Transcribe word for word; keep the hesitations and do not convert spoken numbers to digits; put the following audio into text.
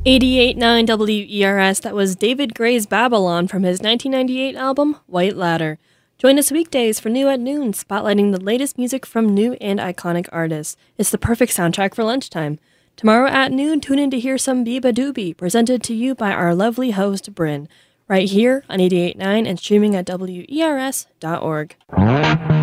eighty-eight point nine W E R S, that was David Gray's Babylon from his nineteen ninety-eight album, White Ladder. Join us weekdays for New at Noon, spotlighting the latest music from new and iconic artists. It's the perfect soundtrack for lunchtime. Tomorrow at noon, tune in to hear some Biba Doobie, presented to you by our lovely host, Bryn, right here on eighty-eight point nine and streaming at W E R S dot org.